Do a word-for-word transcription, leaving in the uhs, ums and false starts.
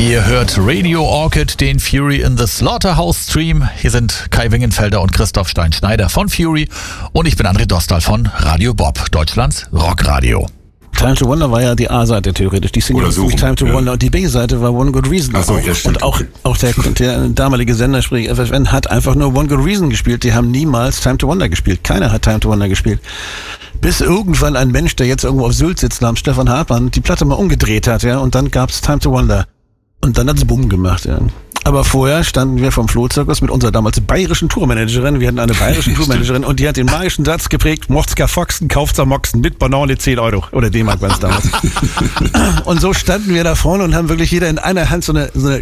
Ihr hört Radio Orchid, den Fury in the Slaughterhouse Stream. Hier sind Kai Wingenfelder und Christoph Stein-Schneider von Fury und ich bin André Dostal von Radio Bob, Deutschlands Rockradio. Time to Wonder war ja die A-Seite theoretisch, die Single so, Time to ja. Wonder, und die B-Seite war One Good Reason. Ach so, ja, stimmt. Und auch, auch der, der damalige Sender, sprich F F N, hat einfach nur One Good Reason gespielt. Die haben niemals Time to Wonder gespielt. Keiner hat Time to Wonder gespielt. Bis irgendwann ein Mensch, der jetzt irgendwo auf Sylt sitzt, namens Stefan Hartmann, die Platte mal umgedreht hat, ja, und dann gab's Time to Wonder. Und dann hat's Bumm gemacht, ja. Aber vorher standen wir vom Flohzirkus mit unserer damals bayerischen Tourmanagerin. Wir hatten eine bayerische Tourmanagerin und die hat den magischen Satz geprägt: Mocht's Foxen, kauft's am Moxen mit Banane zehn Euro. Oder D-Mark war es damals. Und so standen wir da vorne und haben wirklich jeder in einer Hand so eine, so eine